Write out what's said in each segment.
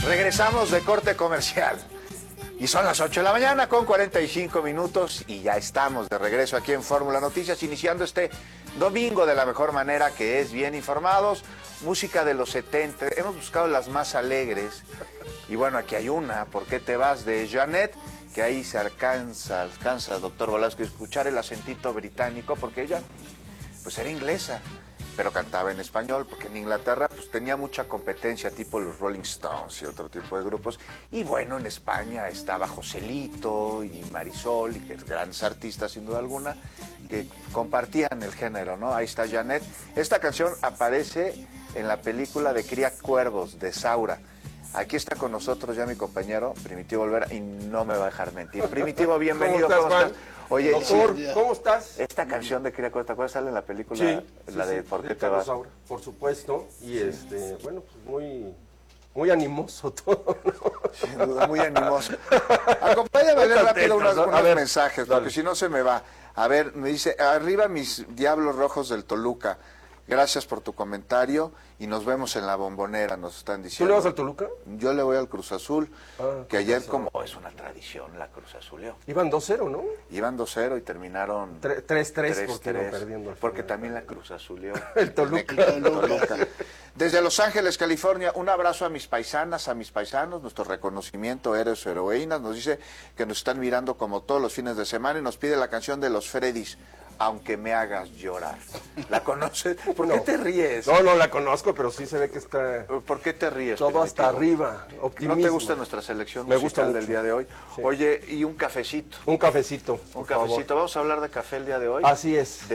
Regresamos de corte comercial. Y son las 8 de la mañana con 45 minutos y ya estamos de regreso aquí en Fórmula Noticias, iniciando este domingo de la mejor manera, que es bien informados. Música de los 70, hemos buscado las más alegres. Y bueno, aquí hay una, ¿Por qué te vas?, de Janet, que ahí se alcanza, doctor Velasco, escuchar el acentito británico, porque ella pues era inglesa, pero cantaba en español, porque en Inglaterra pues tenía mucha competencia, tipo los Rolling Stones y otro tipo de grupos. Y bueno, en España estaba Joselito y Marisol, y que grandes artistas sin duda alguna, que compartían el género, ¿no? Ahí está Janet. Esta canción aparece en la película de Cría Cuervos, de Saura. Aquí está con nosotros ya mi compañero Primitivo Olvera, y no me va a dejar mentir. Primitivo, bienvenido. ¿Cómo estás? Oye, doctor, ¿cómo estás? Esta canción de Cría Cuervos, ¿te acuerdas? Sale en la película, la de ¿Por qué te vas? Saura, por supuesto, y bueno, pues muy animoso todo, ¿no? Sin duda, muy animoso. Acompáñame a leer rápido unos mensajes, porque si no se me va. A ver, me dice, arriba mis Diablos Rojos del Toluca. Gracias por tu comentario y nos vemos en la Bombonera, nos están diciendo. ¿Tú le vas al Toluca? Yo le voy al Cruz Azul, que ayer, como es una tradición, la Cruz Azuleó. Iban 2-0, ¿no? Iban 2-0 y terminaron 3-3 porque iban perdiendo. Porque también la Cruz Azuleó. El Toluca. Desde Los Ángeles, California, un abrazo a mis paisanas, a mis paisanos, nuestro reconocimiento, héroes o heroínas. Nos dice que nos están mirando como todos los fines de semana y nos pide la canción de los Freddys, Aunque me hagas llorar. ¿La conoces? ¿Por qué te ríes? No la conozco, pero sí se ve que está... ¿Por qué te ríes? Todo hasta arriba, ¿No optimismo. te gusta nuestra selección me musical gusta del día de hoy? Sí. Oye, y un cafecito. Un cafecito, Un cafecito. Favor. Vamos a hablar de café el día de hoy. Así es.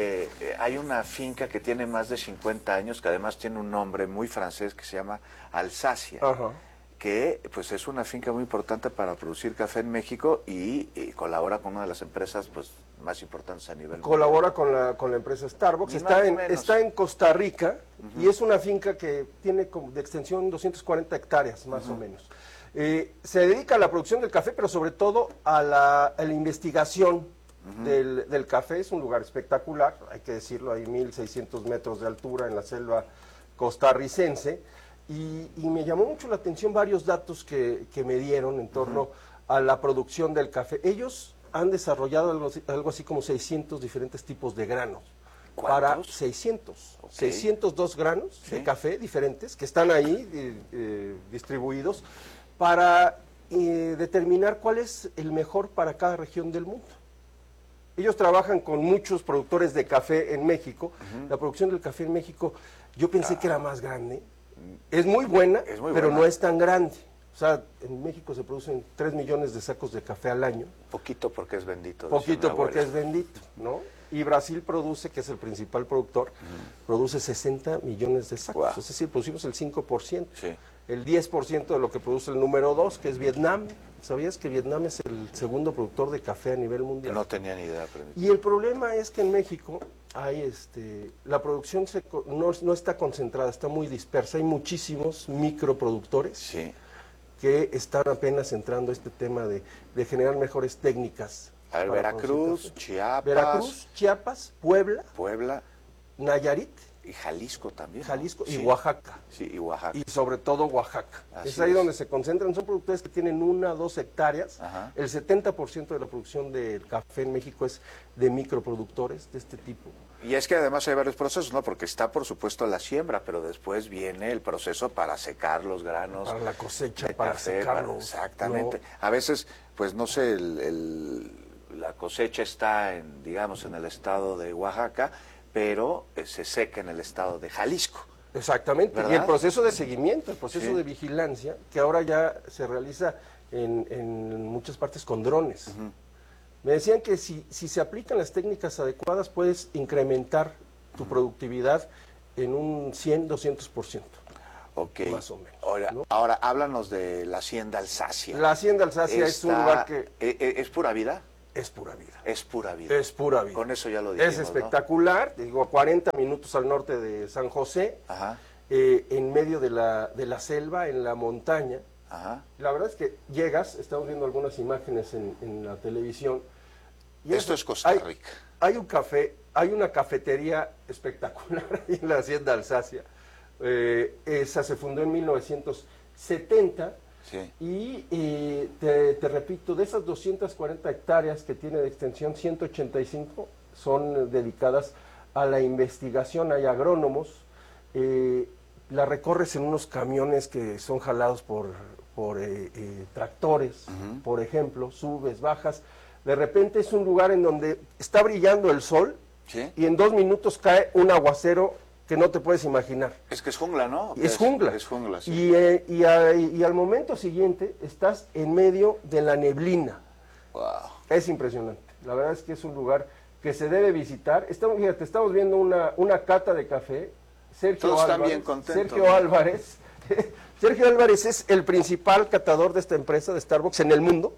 Hay una finca que tiene más de 50 años, que además tiene un nombre muy francés, que se llama Alsacia. Ajá. Que pues es una finca muy importante para producir café en México y colabora con una de las empresas pues más importantes a nivel colabora mundial. con la empresa Starbucks, está en Costa Rica, y es una finca que tiene como de extensión 240 hectáreas más o menos. Se dedica a la producción del café, pero sobre todo a la investigación del café. Es un lugar espectacular, hay que decirlo, hay 1.600 metros de altura en la selva costarricense. Y me llamó mucho la atención varios datos que me dieron en torno a la producción del café. Ellos han desarrollado algo así como 600 diferentes tipos de granos. ¿Cuántos? Para 600. Okay. 602 granos de café diferentes que están ahí distribuidos para determinar cuál es el mejor para cada región del mundo. Ellos trabajan con muchos productores de café en México. La producción del café en México, yo pensé que era más grande. Es muy buena, pero no es tan grande. O sea, en México se producen 3 millones de sacos de café al año. Poquito porque es bendito. Poquito porque es bendito, ¿no? Y Brasil produce, que es el principal productor, produce 60 millones de sacos. Wow. Es decir, producimos el 5%. Sí. El 10% de lo que produce el número 2, que es Vietnam. ¿Sabías que Vietnam es el segundo productor de café a nivel mundial? No tenía ni idea. Y el problema es que en México hay la producción no está concentrada, está muy dispersa. Hay muchísimos microproductores que están apenas entrando a este tema de generar mejores técnicas. A ver, Veracruz, Chiapas, Puebla, Nayarit. Y Jalisco también. Jalisco y Oaxaca. Sí, y Oaxaca. Y sobre todo Oaxaca. Es ahí donde se concentran. Son productores que tienen 1 o 2 hectáreas. El 70% de la producción del café en México es de microproductores de este tipo. Y es que además hay varios procesos, ¿no? Porque está, por supuesto, la siembra, pero después viene el proceso para secar los granos. Para la cosecha, para secarlos. Exactamente. No. A veces, pues no sé, la cosecha está, digamos, en el estado de Oaxaca, pero se seca en el estado de Jalisco. Exactamente, ¿verdad? Y el proceso de seguimiento, el proceso de vigilancia, que ahora ya se realiza en muchas partes con drones. Me decían que si se aplican las técnicas adecuadas, puedes incrementar tu productividad en un 100, 200%. Ok. Más o menos. Ahora, háblanos de la Hacienda Alsacia. La Hacienda Alsacia es un lugar que... ¿Es pura vida? Es pura vida. Es pura vida. Es pura vida. Con eso ya lo dijimos, es espectacular, ¿no? Digo, a 40 minutos al norte de San José, en medio de la selva, en la montaña. La verdad es que llegas, estamos viendo algunas imágenes en la televisión. Y esto es Costa Rica. Hay un café, hay una cafetería espectacular ahí en la Hacienda Alsacia. Esa se fundó en 70. Sí. Y te repito, de esas 240 hectáreas que tiene de extensión, 185 son dedicadas a la investigación. Hay agrónomos, la recorres en unos camiones que son jalados por tractores, por ejemplo, subes, bajas. De repente es un lugar en donde está brillando el sol, ¿sí? Y en 2 minutos cae un aguacero que no te puedes imaginar. Es que es jungla, ¿no? Es jungla. Es jungla, sí. Y al momento siguiente estás en medio de la neblina. Wow. Es impresionante. La verdad es que es un lugar que se debe visitar. Estamos viendo una cata de café. Todos están bien contentos. Sergio Álvarez. Sergio Álvarez es el principal catador de esta empresa de Starbucks en el mundo.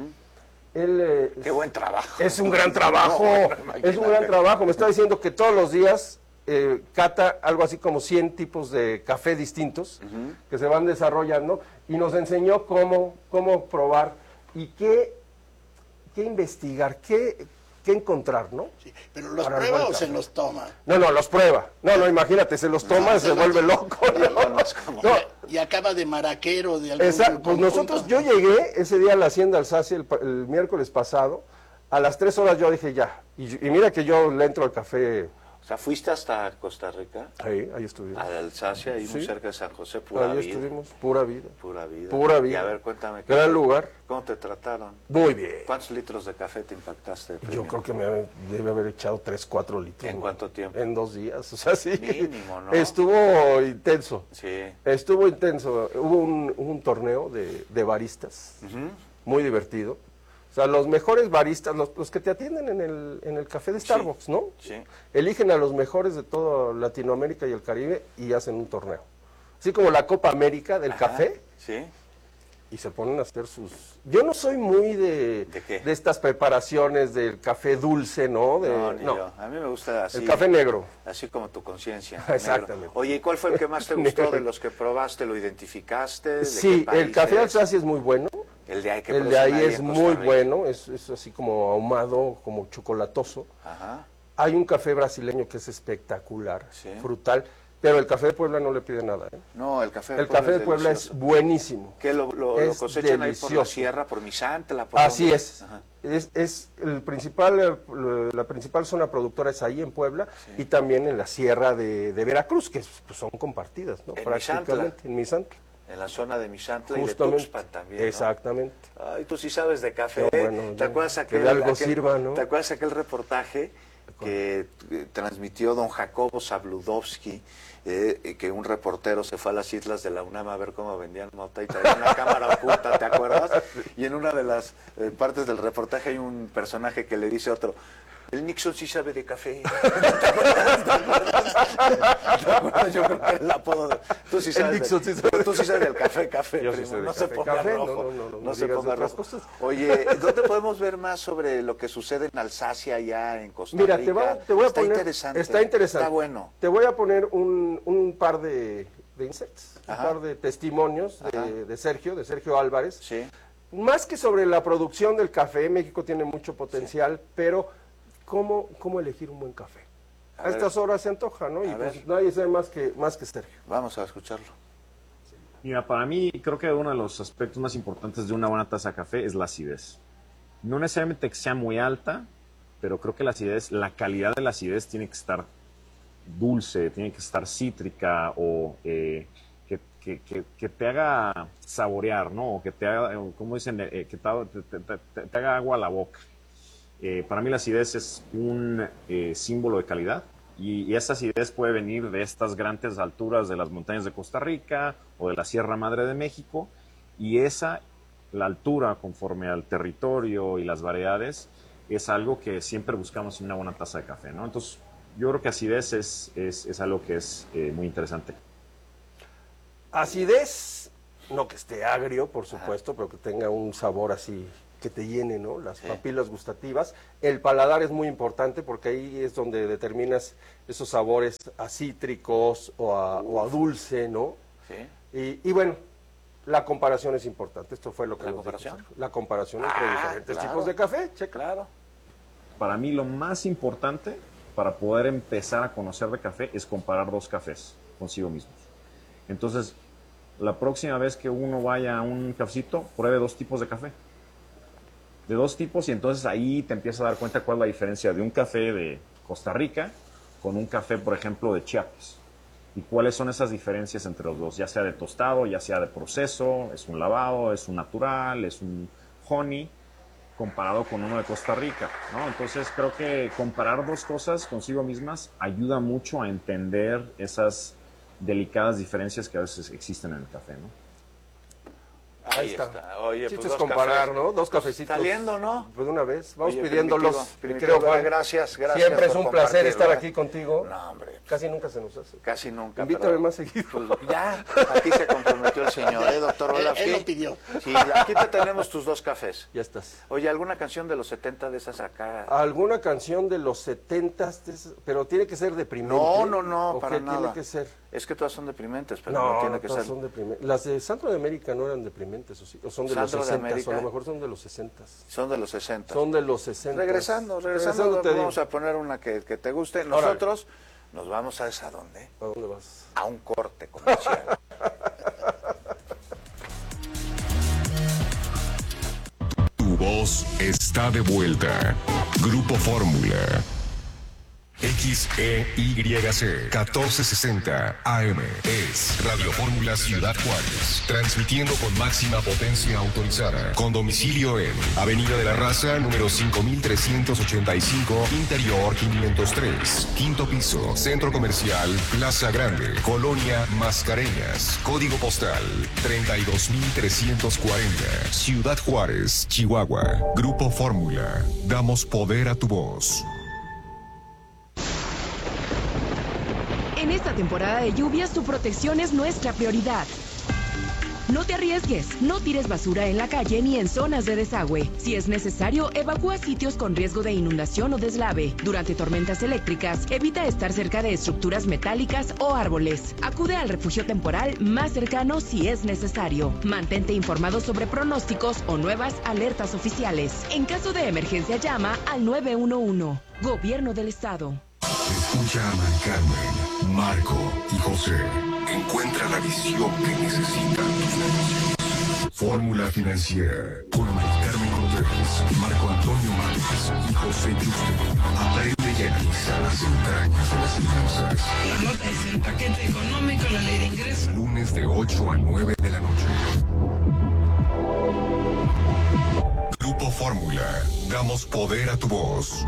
Él, qué buen trabajo. Es un gran trabajo. No, es un gran trabajo. Me está diciendo que todos los días cata algo así como 100 tipos de café distintos que se van desarrollando y nos enseñó cómo probar y qué investigar, qué encontrar, ¿no? Sí, pero ¿los prueba o se los toma? No, los prueba. No, imagínate, se los toma y se vuelve loco. No. Y acaba de maraquero de algún Exacto, pues nosotros, yo llegué ese día a la Hacienda Alsacia el miércoles pasado, a las 3 horas yo dije ya, y mira que yo le entro al café. O sea, ¿fuiste hasta Costa Rica? Ahí estuvimos. A Alsacia, ahí muy Sí. cerca de San José, pura Ahí vida. estuvimos, pura vida. Pura vida. Pura vida. Y a ver, cuéntame. Gran lugar. ¿Cómo te trataron? Muy bien. ¿Cuántos litros de café te impactaste? Yo creo que debe haber echado 3, 4 litros. ¿En cuánto tiempo? En 2 días, o sea, sí. Mínimo, ¿no? Estuvo intenso. Sí. Estuvo intenso. Hubo un torneo de baristas, muy divertido. O sea, los mejores baristas, los que te atienden en el café de Starbucks, ¿no? Sí. Eligen a los mejores de toda Latinoamérica y el Caribe y hacen un torneo. Así como la Copa América del café. Sí. Y se ponen a hacer sus... Yo no soy muy ¿De qué? de estas preparaciones del café dulce, ¿no? Ni yo. A mí me gusta así. El café negro. Así como tu conciencia. Exactamente. Negro. Oye, ¿y cuál fue el que más te gustó de los que probaste? ¿Lo identificaste? ¿De Sí, qué país el café es? Alsacia es muy bueno. El de ahí, que El de ahí producen es en Costa muy Rica. bueno, es así como ahumado, como chocolatoso. Ajá. Hay un café brasileño que es espectacular, Sí. frutal, pero el café de Puebla no le pide nada. ¿eh? No, el café El café de Puebla es delicioso. buenísimo. ¿Qué lo es cosechan ahí por la delicioso. sierra, por Misantla? ¿Por Así dónde? es. Ajá. Es la principal zona productora es ahí en Puebla y también en la sierra de Veracruz, que pues, son compartidas, ¿no? En Prácticamente en Misantla. En la zona de Misantla y de Justamente. Tuxpan también, ¿no? Exactamente. Ay, tú sí sabes de café. No, bueno, ¿Te acuerdas que de algo sirva, ¿no? ¿Te acuerdas aquel reportaje que transmitió don Jacobo Zabludovsky, que un reportero se fue a las islas de la UNAM a ver cómo vendían mota y traía una cámara oculta, ¿te acuerdas? Y en una de las partes del reportaje hay un personaje que le dice a otro: el Nixon sí sabe de café. ¿Te acuerdas? Yo creo que era el apodo de... Tú sí sabes, Nixon sí sabe tú sí sabes del café, Yo sí primo. sé de No se café. ponga Café, rojo. no se digas ponga otras rojo. cosas. Oye, ¿dónde podemos ver más sobre lo que sucede en Alsacia, allá en Costa Mira, Rica? te voy a Está poner... interesante. Está interesante. Está bueno. Te voy a poner un par de insects, Ajá. un par de testimonios Ajá. de Sergio Álvarez. Sí. Más que sobre la producción del café, México tiene mucho potencial, pero ¿cómo elegir un buen café? A A ver. estas horas se antoja, ¿no? Y A pues ver. nadie sabe más que Sergio. Vamos a escucharlo. Mira, para mí creo que uno de los aspectos más importantes de una buena taza de café es la acidez. No necesariamente que sea muy alta, pero creo que la acidez, la calidad de la acidez tiene que estar dulce, tiene que estar cítrica o que te haga saborear, ¿no? O que te haga, como dicen, que te haga agua a la boca. Para mí la acidez es un símbolo de calidad y esa acidez puede venir de estas grandes alturas de las montañas de Costa Rica o de la Sierra Madre de México y la altura conforme al territorio y las variedades es algo que siempre buscamos en una buena taza de café, ¿no? Entonces yo creo que acidez es algo que es muy interesante. Acidez, no que esté agrio, por supuesto, pero que tenga un sabor así que te llene, ¿no? Las papilas gustativas. El paladar es muy importante porque ahí es donde determinas esos sabores a cítricos o a dulce, ¿no? Sí. Y bueno, la comparación es importante. Esto fue lo que ¿La nos dijo comparación? Sergio. La comparación entre diferentes claro. tipos de café, checa. Claro. Para mí lo más importante para poder empezar a conocer de café es comparar dos cafés consigo mismos. Entonces, la próxima vez que uno vaya a un cafecito, pruebe 2 tipos de café. De 2 tipos, y entonces ahí te empiezas a dar cuenta cuál es la diferencia de un café de Costa Rica con un café, por ejemplo, de Chiapas. Y cuáles son esas diferencias entre los dos, ya sea de tostado, ya sea de proceso, es un lavado, es un natural, es un honey, comparado con uno de Costa Rica, ¿no? Entonces creo que comparar 2 cosas consigo mismas ayuda mucho a entender esas delicadas diferencias que a veces existen en el café, ¿no? Ahí está. Oye, Chiste pues es comparar, ¿no? 2 cafecitos. Saliendo, ¿no? Pues de una vez. Vamos Oye, pidiéndolos. Primitivo, Creo, Juan. gracias. Siempre es por un placer estar compartirlo, aquí contigo. No, hombre. Casi nunca se nos hace. Casi nunca. Invítame pero, más seguido. Pues, ya, aquí se comprometió el señor, doctor Olafsky? Él lo pidió. Sí, aquí te tenemos tus 2 cafés. Ya estás. Oye, ¿alguna canción de los 70 de esas acá? ¿Alguna canción de los 70s? Pero tiene que ser deprimente. No, ¿O para qué nada. tiene que ser? Es que todas son deprimentes, pero no tiene que todas ser. son deprimentes. Las de Centro de América no eran deprimentes, ¿o sí? O son de los Centro de 60, América. o a lo mejor son de los 60. Son de los 60. Son de los 60. Regresando, te digo. vamos a poner una que te guste. Nosotros nos vamos a esa dónde? ¿A dónde vas? A un corte comercial. Tu voz está de vuelta. Grupo Fórmula. XEYC 1460 AM es Radio Fórmula Ciudad Juárez, transmitiendo con máxima potencia autorizada, con domicilio en Avenida de la Raza, número 5385, Interior 503, quinto piso, Centro Comercial Plaza Grande, Colonia Mascareñas, código postal 32340, Ciudad Juárez, Chihuahua. Grupo Fórmula, damos poder a tu voz. En esta temporada de lluvias, tu protección es nuestra prioridad. No te arriesgues, no tires basura en la calle ni en zonas de desagüe. Si es necesario, evacúa sitios con riesgo de inundación o deslave. Durante tormentas eléctricas, evita estar cerca de estructuras metálicas o árboles. Acude al refugio temporal más cercano si es necesario. Mantente informado sobre pronósticos o nuevas alertas oficiales. En caso de emergencia, llama al 911. Gobierno del Estado. Escucha a Mari Carmen, Marco y José. Encuentra la visión que necesitan tus negocios. Fórmula Financiera con Mari Carmen Rodríguez, Marco Antonio Márquez y José Yuste. Aprende y analiza las entrañas de las finanzas. La nota es el paquete económico, la ley de ingresos. Lunes de 8 a 9 de la noche. Grupo Fórmula. Damos poder a tu voz.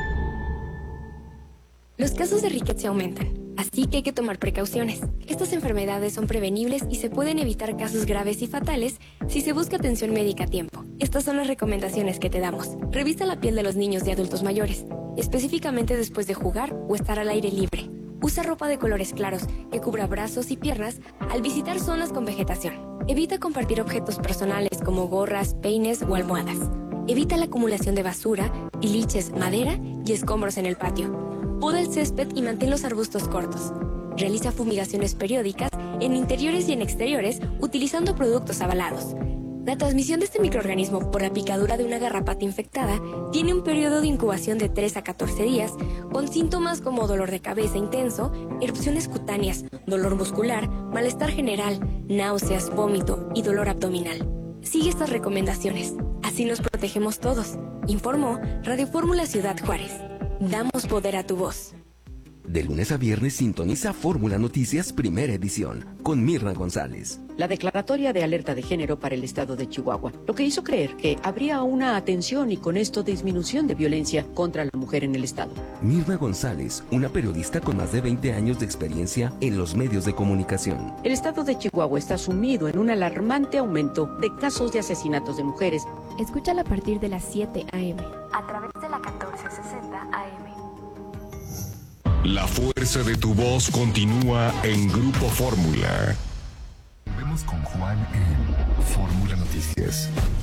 Los casos de riqueza aumentan, así que hay que tomar precauciones. Estas enfermedades son prevenibles y se pueden evitar casos graves y fatales si se busca atención médica a tiempo. Estas son las recomendaciones que te damos. Revisa la piel de los niños y adultos mayores, específicamente después de jugar o estar al aire libre. Usa ropa de colores claros que cubra brazos y piernas al visitar zonas con vegetación. Evita compartir objetos personales como gorras, peines o almohadas. Evita la acumulación de basura, tiliches, madera y escombros en el patio. Poda el césped y mantén los arbustos cortos. Realiza fumigaciones periódicas en interiores y en exteriores utilizando productos avalados. La transmisión de este microorganismo por la picadura de una garrapata infectada tiene un periodo de incubación de 3 a 14 días, con síntomas como dolor de cabeza intenso, erupciones cutáneas, dolor muscular, malestar general, náuseas, vómito y dolor abdominal. Sigue estas recomendaciones. Así nos protegemos todos. Informó Radio Fórmula Ciudad Juárez. Damos poder a tu voz. De lunes a viernes sintoniza Fórmula Noticias Primera Edición con Mirna González. La declaratoria de alerta de género para el estado de Chihuahua, lo que hizo creer que habría una atención y con esto disminución de violencia contra la mujer en el estado. Mirna González, una periodista con más de 20 años de experiencia en los medios de comunicación. El estado de Chihuahua está sumido en un alarmante aumento de casos de asesinatos de mujeres. Escúchala a partir de las 7 a.m. a través de la 1460 a.m. La fuerza de tu voz continúa en Grupo Fórmula. Vemos con Juan en Fórmula Noticias.